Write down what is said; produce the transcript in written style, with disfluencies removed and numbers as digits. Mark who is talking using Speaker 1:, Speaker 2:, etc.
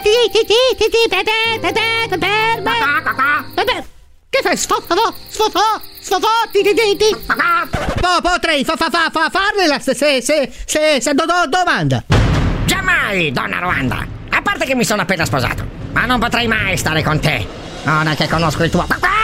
Speaker 1: Che fai? Potrei farmela se domanda.
Speaker 2: Giammai, donna Ruanda. A parte che mi sono appena sposato, ma non potrei mai stare con te. Ora che conosco il tuo